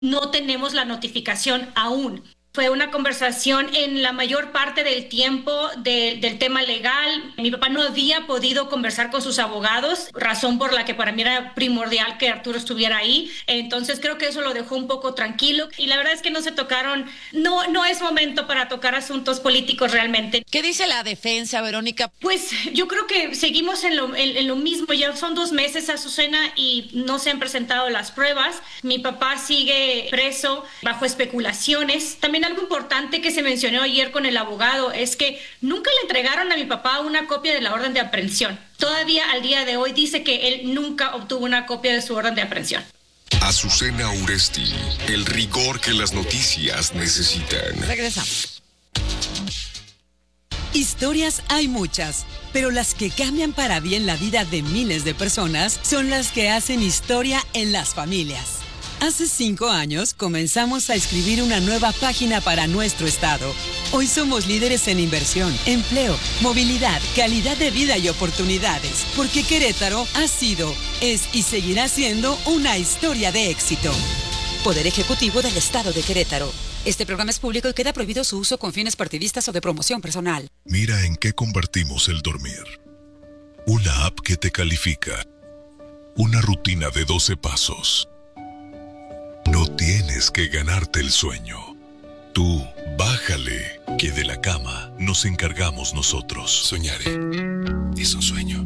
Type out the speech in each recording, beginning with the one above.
no tenemos la notificación aún. Fue una conversación en la mayor parte del tiempo del tema legal. Mi papá no había podido conversar con sus abogados, razón por la que para mí era primordial que Arturo estuviera ahí. Entonces creo que eso lo dejó un poco tranquilo. Y la verdad es que no se tocaron, no es momento para tocar asuntos políticos realmente. ¿Qué dice la defensa, Verónica? Pues yo creo que seguimos en lo mismo. Ya son 2 meses, Azucena, y no se han presentado las pruebas. Mi papá sigue preso bajo especulaciones. También algo importante que se mencionó ayer con el abogado es que nunca le entregaron a mi papá una copia de la orden de aprehensión. Todavía al día de hoy dice que él nunca obtuvo una copia de su orden de aprehensión. Azucena Uresti, el rigor que las noticias necesitan. Regresamos. Historias hay muchas, pero las que cambian para bien la vida de miles de personas son las que hacen historia en las familias. Hace 5 años comenzamos a escribir una nueva página para nuestro estado. Hoy somos líderes en inversión, empleo, movilidad, calidad de vida y oportunidades, porque Querétaro ha sido, es y seguirá siendo una historia de éxito. Poder Ejecutivo del Estado de Querétaro. Este programa es público y queda prohibido su uso con fines partidistas o de promoción personal. Mira en qué convertimos el dormir. Una app que te califica. Una rutina de 12 pasos. No tienes que ganarte el sueño. Tú, bájale, que de la cama nos encargamos nosotros. Soñaré. Es un sueño.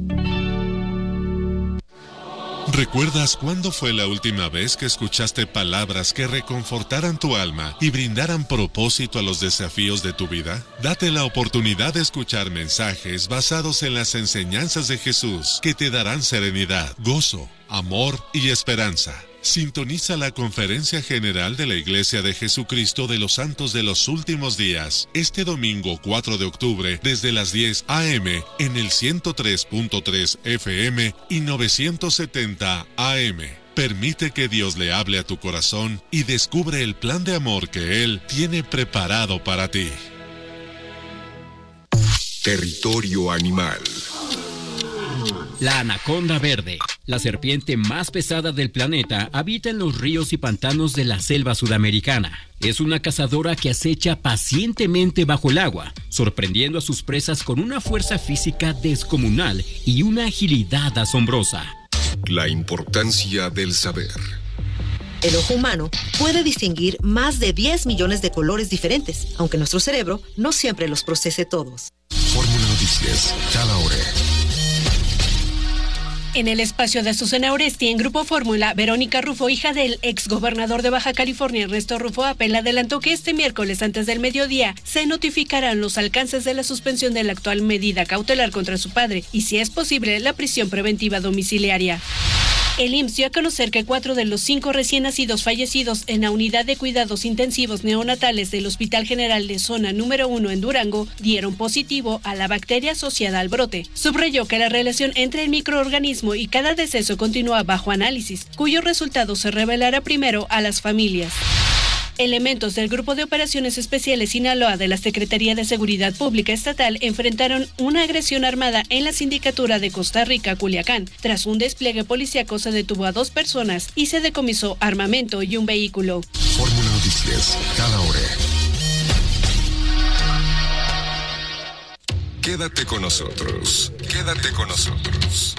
¿Recuerdas cuándo fue la última vez que escuchaste palabras que reconfortaran tu alma y brindaran propósito a los desafíos de tu vida? Date la oportunidad de escuchar mensajes basados en las enseñanzas de Jesús que te darán serenidad, gozo, amor y esperanza. Sintoniza la Conferencia General de la Iglesia de Jesucristo de los Santos de los Últimos Días, este domingo 4 de octubre, desde las 10 a.m. en el 103.3 FM y 970 AM. Permite que Dios le hable a tu corazón y descubre el plan de amor que Él tiene preparado para ti. Territorio animal. La anaconda verde, la serpiente más pesada del planeta, habita en los ríos y pantanos de la selva sudamericana. Es una cazadora que acecha pacientemente bajo el agua, sorprendiendo a sus presas con una fuerza física descomunal y una agilidad asombrosa. La importancia del saber. El ojo humano puede distinguir más de 10 millones de colores diferentes, aunque nuestro cerebro no siempre los procese todos. Fórmula Noticias, cada hora. En el espacio de Azucena Uresti, en Grupo Fórmula, Verónica Rufo, hija del exgobernador de Baja California, Ernesto Rufo Appel, adelantó que este miércoles antes del mediodía se notificarán los alcances de la suspensión de la actual medida cautelar contra su padre y, si es posible, la prisión preventiva domiciliaria. El IMSS dio a conocer que 4 de los 5 recién nacidos fallecidos en la unidad de cuidados intensivos neonatales del Hospital General de Zona número 1 en Durango dieron positivo a la bacteria asociada al brote. Subrayó que la relación entre el microorganismo y cada deceso continúa bajo análisis, cuyo resultado se revelará primero a las familias. Elementos del Grupo de Operaciones Especiales Sinaloa de la Secretaría de Seguridad Pública Estatal enfrentaron una agresión armada en la sindicatura de Costa Rica, Culiacán. Tras un despliegue policíaco se detuvo a 2 personas y se decomisó armamento y un vehículo. Fórmula Noticias, cada hora. Quédate con nosotros. Quédate con nosotros.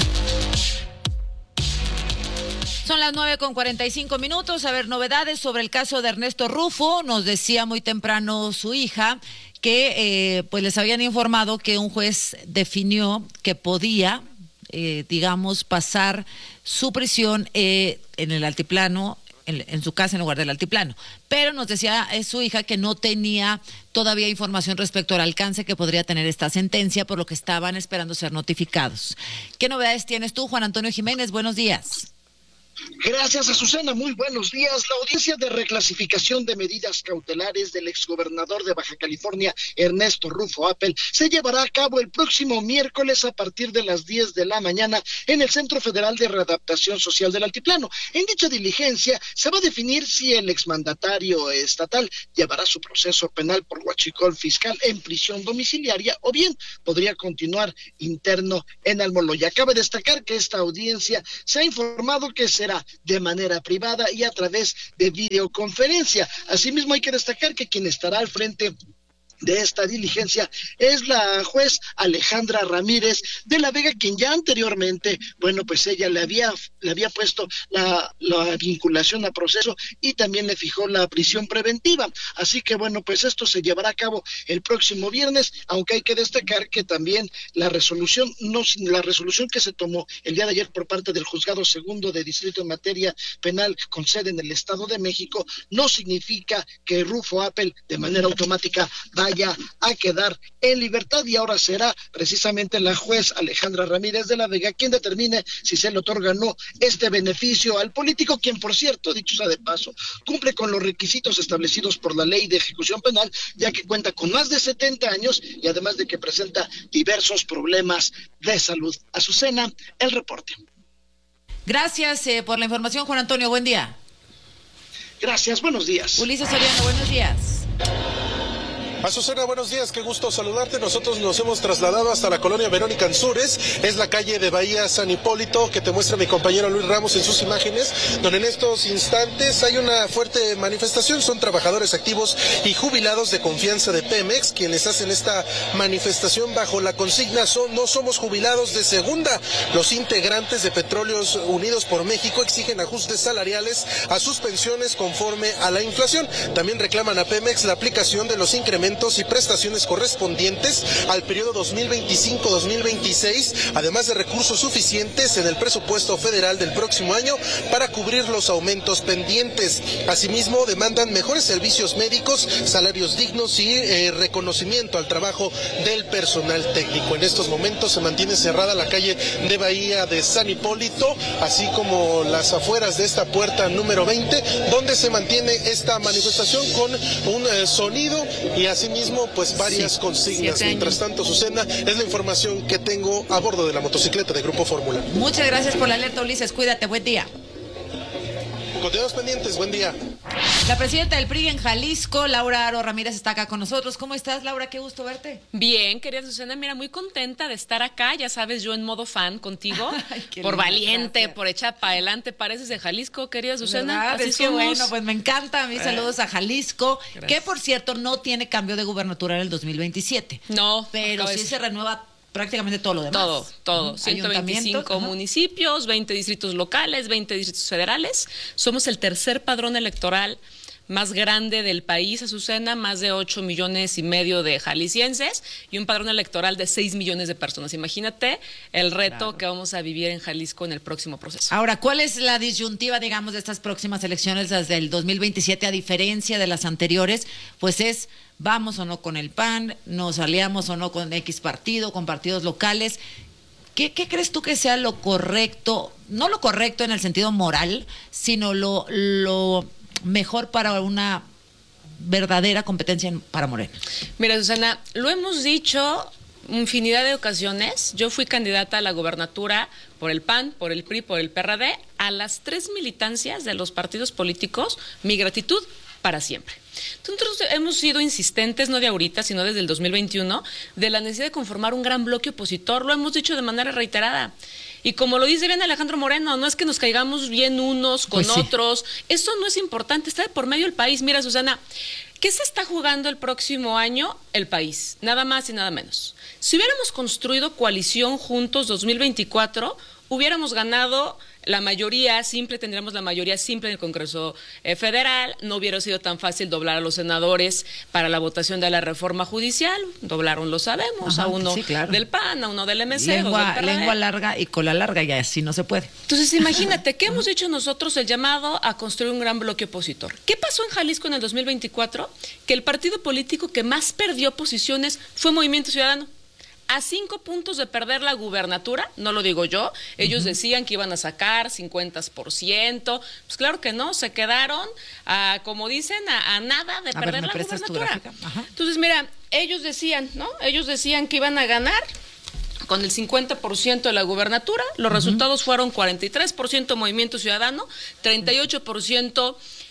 Son las 9:45. A ver, novedades sobre el caso de Ernesto Rufo. Nos decía muy temprano su hija que pues les habían informado que un juez definió que podía, pasar su prisión en el altiplano, en su casa en lugar del altiplano. Pero nos decía su hija que no tenía todavía información respecto al alcance que podría tener esta sentencia, por lo que estaban esperando ser notificados. ¿Qué novedades tienes tú, Juan Antonio Jiménez? Buenos días. Gracias, Azucena. Muy buenos días. La audiencia de reclasificación de medidas cautelares del exgobernador de Baja California, Ernesto Rufo Appel, se llevará a cabo el próximo miércoles a partir de las 10 de la mañana en el Centro Federal de Readaptación Social del Altiplano. En dicha diligencia se va a definir si el exmandatario estatal llevará su proceso penal por huachicol fiscal en prisión domiciliaria o bien podría continuar interno en Almoloya. Cabe destacar que esta audiencia se ha informado que será opera de manera privada y a través de videoconferencia. Asimismo, hay que destacar que quien estará al frente de esta diligencia es la juez Alejandra Ramírez de la Vega, quien ya anteriormente, bueno, pues ella le había puesto la vinculación a proceso y también le fijó la prisión preventiva. Así que bueno, pues esto se llevará a cabo el próximo viernes, aunque hay que destacar que también la resolución que se tomó el día de ayer por parte del Juzgado Segundo de Distrito en materia penal con sede en el Estado de México no significa que Rufo Appel de manera automática vaya a quedar en libertad, y ahora será precisamente la juez Alejandra Ramírez de la Vega quien determine si se le otorga o no este beneficio al político, quien por cierto, dicho sea de paso, cumple con los requisitos establecidos por la Ley de Ejecución Penal, ya que cuenta con más de 70 años y además de que presenta diversos problemas de salud. Azucena, el reporte. Gracias por la información, Juan Antonio. Buen día. Gracias, buenos días. Ulises Soriano, buenos días. Azucena, buenos días, qué gusto saludarte. Nosotros nos hemos trasladado hasta la colonia Verónica Ansúrez, es la calle de Bahía San Hipólito que te muestra mi compañero Luis Ramos en sus imágenes, donde en estos instantes hay una fuerte manifestación. Son trabajadores activos y jubilados de confianza de Pemex quienes hacen esta manifestación bajo la consigna no somos jubilados de segunda. Los integrantes de Petróleos Unidos por México exigen ajustes salariales a sus pensiones conforme a la inflación. También reclaman a Pemex la aplicación de los incrementos y prestaciones correspondientes al periodo 2025-2026, además de recursos suficientes en el presupuesto federal del próximo año para cubrir los aumentos pendientes. Asimismo, demandan mejores servicios médicos, salarios dignos y reconocimiento al trabajo del personal técnico. En estos momentos se mantiene cerrada la calle de Bahía de San Hipólito, así como las afueras de esta puerta número 20, donde se mantiene esta manifestación con un sonido y asimismo pues varias consignas. Mientras tanto, Azucena, es la información que tengo a bordo de la motocicleta de Grupo Fórmula. Muchas gracias por la alerta, Ulises. Cuídate, buen día. Continuamos pendientes, buen día. La presidenta del PRI en Jalisco, Laura Aro Ramírez, está acá con nosotros. ¿Cómo estás, Laura? Qué gusto verte. Bien, querida Azucena, mira, muy contenta de estar acá, ya sabes, yo en modo fan contigo. Ay, por linda, valiente, gracias. por echar para adelante, pareces de Jalisco, querida Azucena. Así que bueno, pues me encanta. Mis saludos a Jalisco, Gracias. que por cierto no tiene cambio de gubernatura en el 2027. No, pero sí se renueva prácticamente todo lo demás. Todo. 125 municipios, 20 distritos locales, 20 distritos federales. Somos el tercer padrón electoral más grande del país, Azucena, más de 8,5 millones de jaliscienses y un padrón electoral de 6 millones de personas. Imagínate el reto que vamos a vivir en Jalisco en el próximo proceso. Ahora, ¿cuál es la disyuntiva, digamos, de estas próximas elecciones desde el 2027, a diferencia de las anteriores? Pues es, ¿vamos o no con el PAN? ¿Nos aliamos o no con X partido, con partidos locales? ¿Qué crees tú que sea lo correcto? No lo correcto en el sentido moral, sino lo mejor para una verdadera competencia para Morena. Mira, Susana, lo hemos dicho infinidad de ocasiones. Yo fui candidata a la gobernatura por el PAN, por el PRI, por el PRD. A las 3 militancias de los partidos políticos, mi gratitud para siempre. Nosotros hemos sido insistentes, no de ahorita, sino desde el 2021, de la necesidad de conformar un gran bloque opositor. Lo hemos dicho de manera reiterada. Y como lo dice bien Alejandro Moreno, no es que nos caigamos bien unos con otros. Eso no es importante, está de por medio el país. Mira, Susana, ¿qué se está jugando el próximo año? El país, nada más y nada menos. Si hubiéramos construido coalición juntos 2024, hubiéramos ganado la mayoría simple, tendríamos la mayoría simple en el Congreso Federal, no hubiera sido tan fácil doblar a los senadores para la votación de la reforma judicial, doblaron, lo sabemos, a uno del PAN, a uno del MC, lengua larga y cola larga, y así no se puede. Entonces imagínate, ¿qué hemos hecho nosotros? El llamado a construir un gran bloque opositor. ¿Qué pasó en Jalisco en el 2024? Que el partido político que más perdió posiciones fue Movimiento Ciudadano. A 5 puntos de perder la gubernatura, no lo digo yo, ellos decían que iban a sacar 50%, pues claro que no, se quedaron, como dicen, a nada de perder la gubernatura. Entonces, mira, ellos decían, ¿no? Ellos decían que iban a ganar con el 50% de la gubernatura, los resultados fueron 43% Movimiento Ciudadano, 38%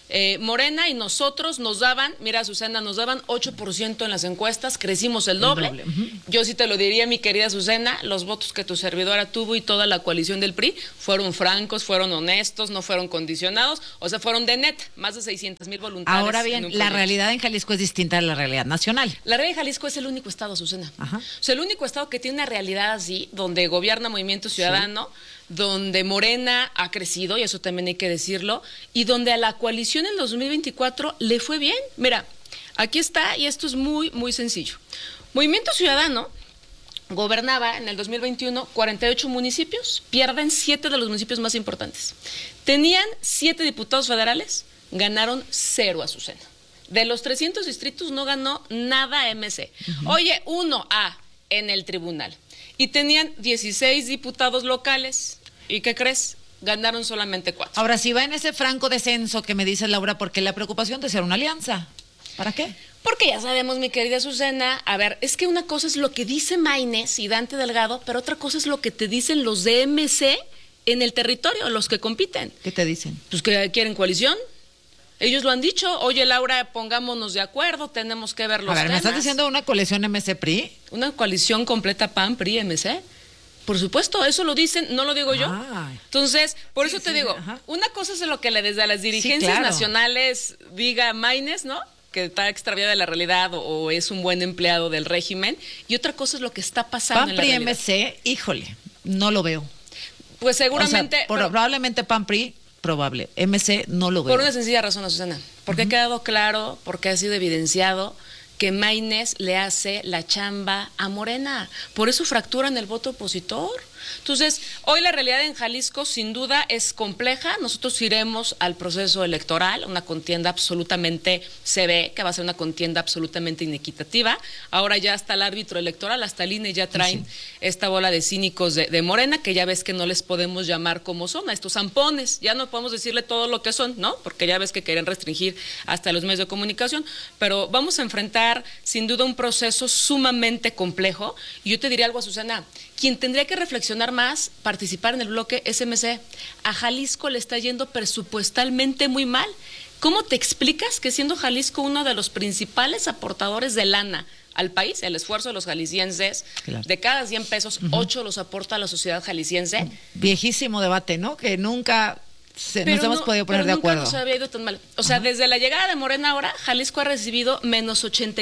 Morena y nosotros nos daban, mira Azucena, nos daban 8% en las encuestas, crecimos el doble. Yo sí te lo diría, mi querida Azucena, los votos que tu servidora tuvo y toda la coalición del PRI fueron francos, fueron honestos, no fueron condicionados, o sea, fueron de net, más de 600,000 voluntades. Ahora bien, la realidad en Jalisco es distinta a la realidad nacional. La realidad de Jalisco es el único estado, Azucena. O sea, el único estado que tiene una realidad así, donde gobierna Movimiento Ciudadano, donde Morena ha crecido, y eso también hay que decirlo, y donde a la coalición en 2024 le fue bien. Mira, aquí está, y esto es muy, muy sencillo. Movimiento Ciudadano gobernaba en el 2021 48 municipios, pierden 7 de los municipios más importantes. Tenían 7 diputados federales, ganaron 0, Azucena. De los 300 distritos no ganó nada MC. Oye, 1 en el tribunal. Y tenían 16 diputados locales. ¿Y qué crees? Ganaron solamente 4. Ahora, si va en ese franco descenso que me dice Laura, ¿por qué la preocupación de ser una alianza? ¿Para qué? Porque ya sabemos, mi querida Azucena, a ver, es que una cosa es lo que dice Maínez y Dante Delgado, pero otra cosa es lo que te dicen los de MC en el territorio, los que compiten. ¿Qué te dicen? Pues que quieren coalición. Ellos lo han dicho. Oye, Laura, pongámonos de acuerdo, tenemos que ver los temas. ¿me estás diciendo una coalición MC-PRI? Una coalición completa PAN, PRI, MC. Por supuesto, eso lo dicen, no lo digo yo. Entonces, por eso te digo, una cosa es lo que desde las dirigencias nacionales diga Maínez, ¿no? Que está extraviada de la realidad o es un buen empleado del régimen. Y otra cosa es lo que está pasando PAN, en la PRI, realidad. MC, híjole, no lo veo. Pues seguramente... O sea, probablemente PAN, PRI... Probable. MC no lo veo. Por una sencilla razón, Azucena. Porque ha quedado claro, porque ha sido evidenciado que Maínez le hace la chamba a Morena. Por eso fracturan el voto opositor. Entonces, hoy la realidad en Jalisco sin duda es compleja. Nosotros iremos al proceso electoral, una contienda absolutamente, se ve que va a ser una contienda absolutamente inequitativa. Ahora ya hasta el árbitro electoral, hasta el INE ya traen esta bola de cínicos de Morena, que ya ves que no les podemos llamar como son, a estos zampones. Ya no podemos decirle todo lo que son, ¿no? Porque ya ves que quieren restringir hasta los medios de comunicación. Pero vamos a enfrentar sin duda un proceso sumamente complejo. Y yo te diría algo, Azucena, quien tendría que reflexionar más, participar en el bloque es MC. A Jalisco le está yendo presupuestalmente muy mal. ¿Cómo te explicas que siendo Jalisco uno de los principales aportadores de lana al país, el esfuerzo de los jaliscienses, de cada 100 pesos, 8 los aporta a la sociedad jalisciense? Viejísimo debate, ¿no? Que nunca nos hemos podido poner de acuerdo. Nunca nos había ido tan mal. O sea, desde la llegada de Morena ahora, Jalisco ha recibido menos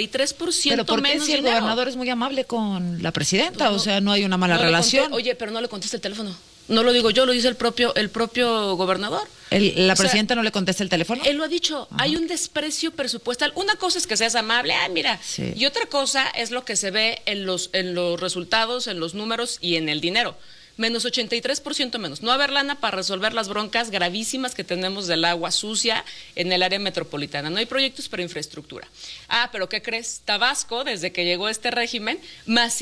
83% ¿Pero por qué menos si el dinero? gobernador es muy amable con la presidenta? O sea, no hay una mala relación. Oye, pero no le contesta el teléfono. No lo digo yo, lo dice el propio gobernador. ¿La presidenta no le contesta el teléfono? Él lo ha dicho. Hay un desprecio presupuestal. Una cosa es que seas amable, mira. Y otra cosa es lo que se ve en los resultados, en los números y en el dinero. Menos 83% menos. No haber lana para resolver las broncas gravísimas que tenemos del agua sucia en el área metropolitana. No hay proyectos para infraestructura. Pero ¿qué crees? Tabasco, desde que llegó este régimen, más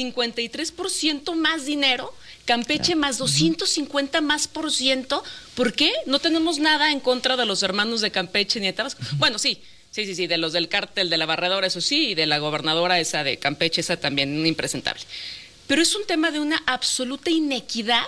53% más dinero. Campeche más 250 más por ciento. ¿Por qué? No tenemos nada en contra de los hermanos de Campeche ni de Tabasco. Bueno, sí, de los del cártel de la Barredora, eso sí, y de la gobernadora esa de Campeche, esa también impresentable. Pero es un tema de una absoluta inequidad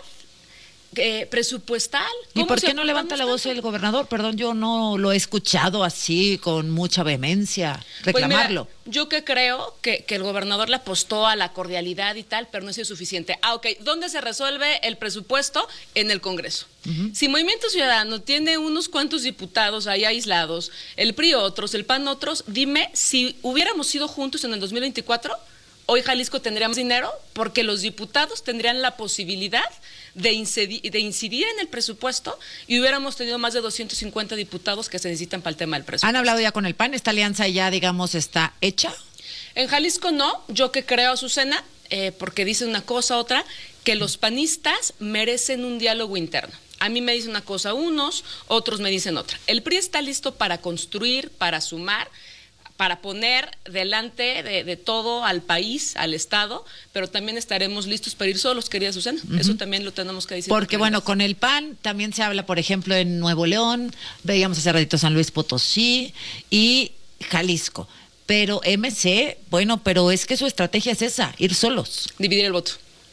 presupuestal. ¿Y por qué no levanta la voz el gobernador? Perdón, yo no lo he escuchado así con mucha vehemencia reclamarlo. Pues mira, yo que creo que el gobernador le apostó a la cordialidad y tal, pero no ha sido suficiente. Ok, ¿dónde se resuelve el presupuesto? En el Congreso. Si Movimiento Ciudadano tiene unos cuantos diputados ahí aislados, el PRI otros, el PAN otros, dime, si hubiéramos sido juntos en el 2024... Hoy Jalisco tendría más dinero porque los diputados tendrían la posibilidad de incidir en el presupuesto y hubiéramos tenido más de 250 diputados que se necesitan para el tema del presupuesto. ¿Han hablado ya con el PAN? ¿Esta alianza ya, digamos, está hecha? En Jalisco no. Yo que creo, Azucena, porque dice una cosa, otra, que los panistas merecen un diálogo interno. A mí me dicen una cosa unos, otros me dicen otra. El PRI está listo para construir, para sumar, para poner delante de todo al país, al Estado, pero también estaremos listos para ir solos, querida Azucena. Eso también lo tenemos que decir. Porque bueno, con el PAN también se habla, por ejemplo, en Nuevo León, veíamos hace ratito San Luis Potosí y Jalisco. Pero MC, bueno, pero es que su estrategia es esa, ir solos. Dividir el voto.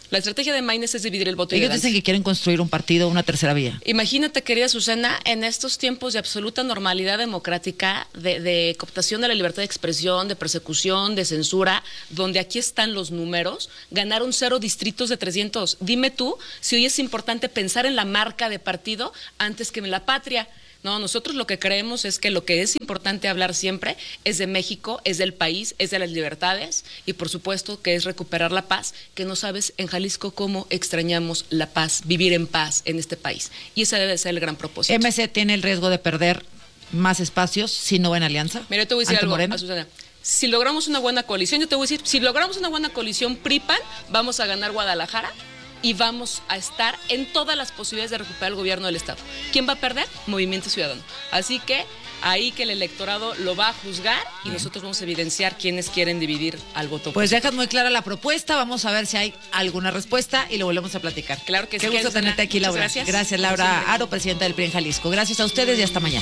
La estrategia de Maines es dividir el voto. Ellos dicen que quieren construir un partido, una tercera vía. Imagínate, querida Susana, en estos tiempos de absoluta normalidad democrática, de cooptación de la libertad de expresión, de persecución, de censura, donde aquí están los números, ganaron 0 distritos de 300. Dime tú si hoy es importante pensar en la marca de partido antes que en la patria. No, nosotros lo que creemos es que lo que es importante hablar siempre es de México, es del país, es de las libertades y por supuesto que es recuperar la paz, que no sabes en Jalisco cómo extrañamos la paz, vivir en paz en este país. Y ese debe ser el gran propósito. MC tiene el riesgo de perder más espacios si no va en alianza. Mira, yo te voy a decir algo a Susana. Si logramos una buena coalición, yo te voy a decir, si logramos una buena coalición PRI-PAN, vamos a ganar Guadalajara y vamos a estar en todas las posibilidades de recuperar el gobierno del Estado. ¿Quién va a perder? Movimiento Ciudadano. Así que ahí que el electorado lo va a juzgar y nosotros vamos a evidenciar quiénes quieren dividir al voto. Pues dejas muy clara la propuesta, vamos a ver si hay alguna respuesta y lo volvemos a platicar. Claro que sí. Qué gusto tenerte aquí, Laura. Gracias. Gracias, Laura Aro, presidenta del PRI en Jalisco. Gracias a ustedes y hasta mañana.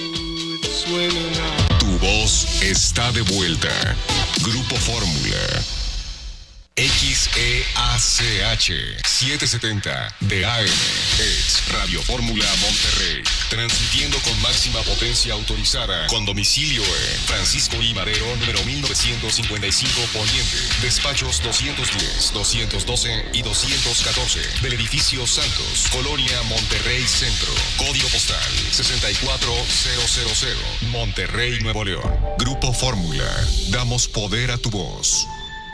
Tu voz está de vuelta. Grupo Fórmula. XEACH 770 de AM es Radio Fórmula Monterrey, transmitiendo con máxima potencia autorizada, con domicilio en Francisco I. Madero, número 1955 Poniente, despachos 210, 212 y 214 del edificio Santos, Colonia Monterrey Centro, código postal 64000, Monterrey, Nuevo León. Grupo Fórmula, damos poder a tu voz.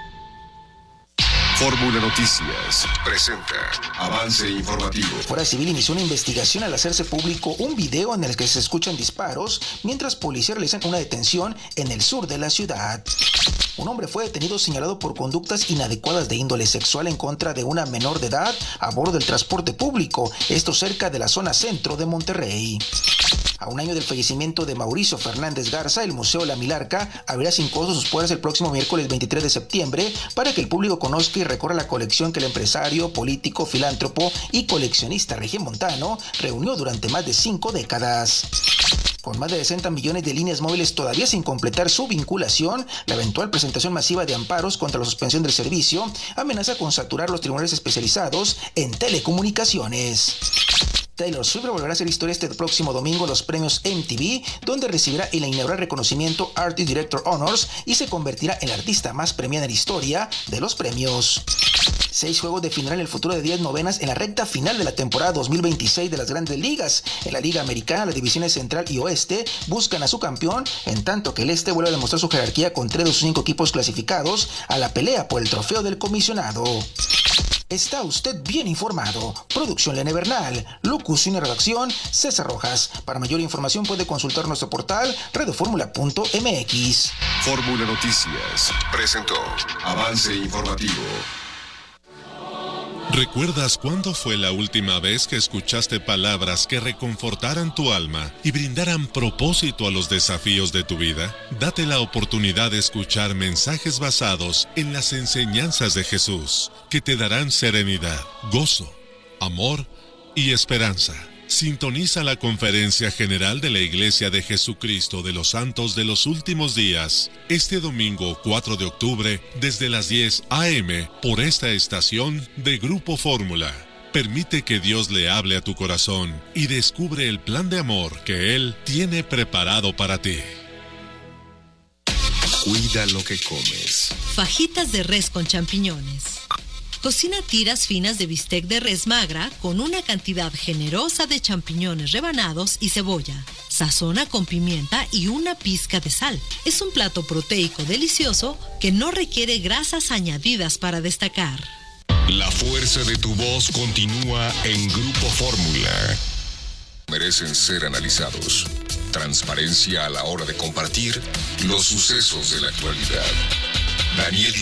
Fórmula Noticias presenta avance informativo. Guardia Civil inició una investigación al hacerse público un video en el que se escuchan disparos mientras policías realizan una detención en el sur de la ciudad. Un hombre fue detenido señalado por conductas inadecuadas de índole sexual en contra de una menor de edad a bordo del transporte público, esto cerca de la zona centro de Monterrey. A un año del fallecimiento de Mauricio Fernández Garza, el Museo La Milarca abrirá sin costo sus puertas el próximo miércoles 23 de septiembre para que el público conozca y recorra la colección que el empresario, político, filántropo y coleccionista regiomontano reunió durante más de 5 décadas. Con más de 60 millones de líneas móviles todavía sin completar su vinculación, la eventual presentación masiva de amparos contra la suspensión del servicio amenaza con saturar los tribunales especializados en telecomunicaciones. Taylor Swift volverá a hacer historia este próximo domingo en los premios MTV, donde recibirá el inaugural reconocimiento Artist Director Honors y se convertirá en la artista más premiada en la historia de los premios. 6 juegos definirán el futuro de 10 novenas en la recta final de la temporada 2026 de las Grandes Ligas. En la Liga Americana, las divisiones Central y Oeste buscan a su campeón, en tanto que el Este vuelve a demostrar su jerarquía con 3 de sus 5 equipos clasificados a la pelea por el trofeo del comisionado. Está usted bien informado. Producción Lene Bernal, locución y redacción César Rojas. Para mayor información puede consultar nuestro portal radioformula.mx. Fórmula Noticias presentó avance informativo. ¿Recuerdas cuándo fue la última vez que escuchaste palabras que reconfortaran tu alma y brindaran propósito a los desafíos de tu vida? Date la oportunidad de escuchar mensajes basados en las enseñanzas de Jesús, que te darán serenidad, gozo, amor y esperanza. Sintoniza la Conferencia General de la Iglesia de Jesucristo de los Santos de los Últimos Días, este domingo 4 de octubre, desde las 10 a.m. por esta estación de Grupo Fórmula. Permite que Dios le hable a tu corazón y descubre el plan de amor que Él tiene preparado para ti. Cuida lo que comes. Fajitas de res con champiñones. Cocina tiras finas de bistec de res magra con una cantidad generosa de champiñones rebanados y cebolla. Sazona con pimienta y una pizca de sal. Es un plato proteico delicioso que no requiere grasas añadidas para destacar. La fuerza de tu voz continúa en Grupo Fórmula. Merecen ser analizados. Transparencia a la hora de compartir los sucesos de la actualidad. Daniel